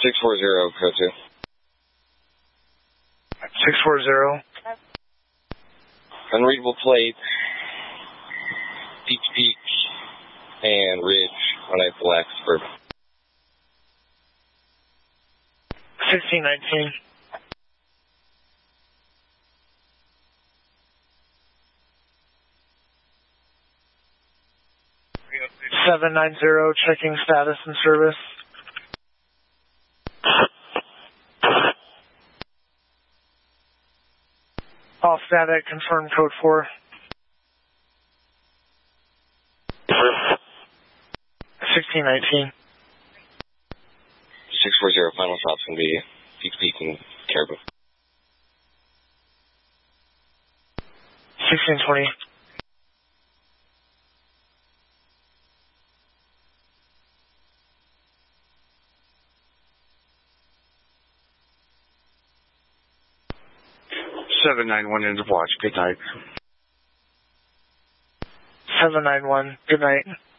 640, code 2. 640. Unreadable plate, Peak, and Ridge on a black Suburban. 1619. 790, checking status and service. All static, confirm code 4. 1619. 640, final stop's going to be Peak and Caribou. 1620. 791 into watch. Good night. 791. Good night.